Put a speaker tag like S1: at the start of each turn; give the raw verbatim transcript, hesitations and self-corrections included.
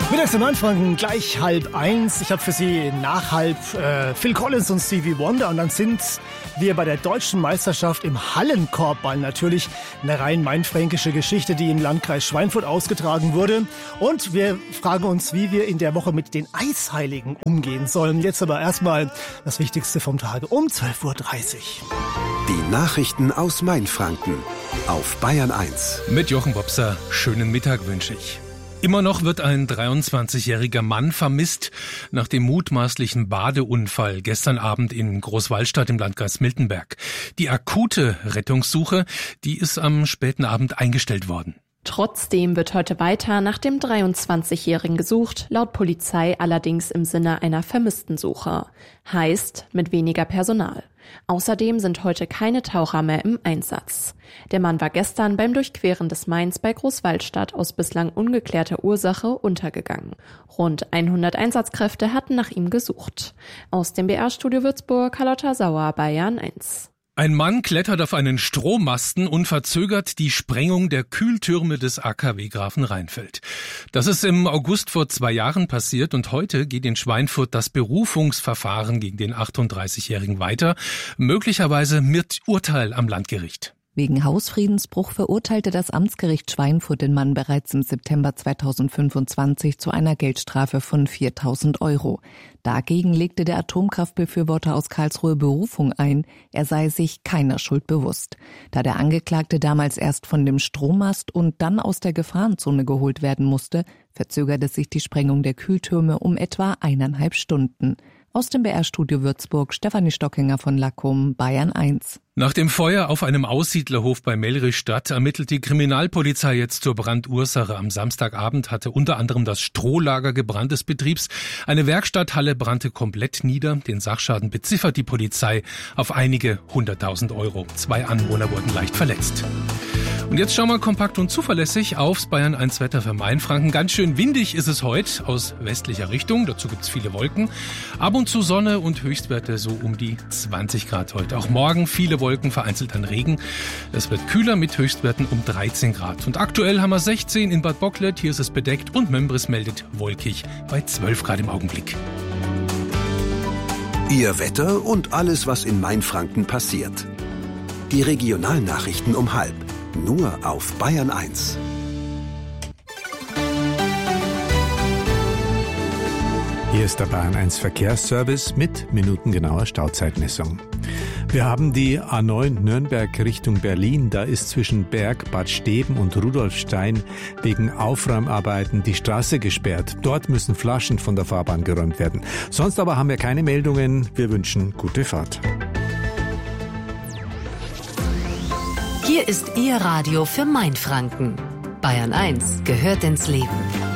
S1: Mittags in Mainfranken, gleich halb eins. Ich habe für Sie nach halb äh, Phil Collins und Stevie Wonder. Und dann sind wir bei der deutschen Meisterschaft im Hallenkorbball. Natürlich eine rein mainfränkische Geschichte, die im Landkreis Schweinfurt ausgetragen wurde. Und wir fragen uns, wie wir in der Woche mit den Eisheiligen umgehen sollen. Jetzt aber erstmal das Wichtigste vom Tage um zwölf Uhr dreißig.
S2: Die Nachrichten aus Mainfranken auf Bayern eins.
S3: Mit Jochen Bobser, schönen Mittag wünsche ich. Immer noch wird ein dreiundzwanzigjähriger Mann vermisst nach dem mutmaßlichen Badeunfall gestern Abend in Großwallstadt im Landkreis Miltenberg. Die akute Rettungssuche, die ist am späten Abend eingestellt worden.
S4: Trotzdem wird heute weiter nach dem dreiundzwanzigjährigen gesucht, laut Polizei allerdings im Sinne einer Vermisstensuche. Heißt, mit weniger Personal. Außerdem sind heute keine Taucher mehr im Einsatz. Der Mann war gestern beim Durchqueren des Mains bei Großwallstadt aus bislang ungeklärter Ursache untergegangen. Rund hundert Einsatzkräfte hatten nach ihm gesucht. Aus dem B R-Studio Würzburg, Carlotta Sauer, Bayern eins.
S3: Ein Mann klettert auf einen Strommasten und verzögert die Sprengung der Kühltürme des A K W Grafenrheinfeld. Das ist im August vor zwei Jahren passiert und heute geht in Schweinfurt das Berufungsverfahren gegen den achtunddreißigjährigen weiter, möglicherweise mit Urteil am Landgericht.
S5: Wegen Hausfriedensbruch verurteilte das Amtsgericht Schweinfurt den Mann bereits im September zweitausendfünfundzwanzig zu einer Geldstrafe von viertausend Euro. Dagegen legte der Atomkraftbefürworter aus Karlsruhe Berufung ein, er sei sich keiner Schuld bewusst. Da der Angeklagte damals erst von dem Strommast und dann aus der Gefahrenzone geholt werden musste, verzögerte sich die Sprengung der Kühltürme um etwa eineinhalb Stunden. Aus dem B R-Studio Würzburg, Stefanie Stockinger von Lackum, Bayern eins.
S3: Nach dem Feuer auf einem Aussiedlerhof bei Mellrichstadt ermittelt die Kriminalpolizei jetzt zur Brandursache. Am Samstagabend hatte unter anderem das Strohlager gebrannt des Betriebs. Eine Werkstatthalle brannte komplett nieder. Den Sachschaden beziffert die Polizei auf einige hunderttausend Euro. Zwei Anwohner wurden leicht verletzt. Und jetzt schauen wir kompakt und zuverlässig aufs Bayern eins Wetter für Mainfranken. Ganz schön windig ist es heute aus westlicher Richtung. Dazu gibt es viele Wolken. Ab und zu Sonne und Höchstwerte so um die zwanzig Grad heute. Auch morgen viele Wolken, vereinzelt dann Regen. Es wird kühler mit Höchstwerten um dreizehn Grad. Und aktuell haben wir sechzehn in Bad Bocklet. Hier ist es bedeckt und Mömbris meldet wolkig bei zwölf Grad im Augenblick.
S2: Ihr Wetter und alles, was in Mainfranken passiert. Die Regionalnachrichten um halb. Nur auf Bayern eins.
S6: Hier ist der Bayern eins Verkehrsservice mit minutengenauer Stauzeitmessung. Wir haben die A neun Nürnberg Richtung Berlin. Da ist zwischen Berg, Bad Steben und Rudolfstein wegen Aufräumarbeiten die Straße gesperrt. Dort müssen Flaschen von der Fahrbahn geräumt werden. Sonst aber haben wir keine Meldungen. Wir wünschen gute Fahrt.
S7: Hier ist Ihr Radio für Mainfranken. Bayern eins gehört ins Leben.